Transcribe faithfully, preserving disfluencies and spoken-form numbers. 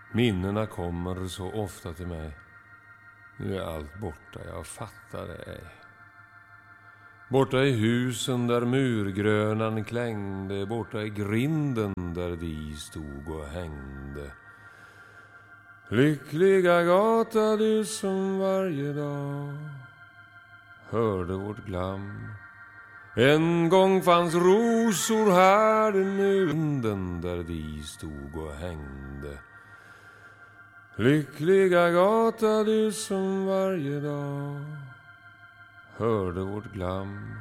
Minnena kommer så ofta till mig. Nu är allt borta, jag fattar det ej. Borta i husen där murgrönan klängde, borta i grinden där vi stod och hängde. Lyckliga gata du som varje dag hörde vårt glam. En gång fanns rosor här i grinden där vi stod och hängde. Lyckliga gata du som varje dag hörde vårt glam.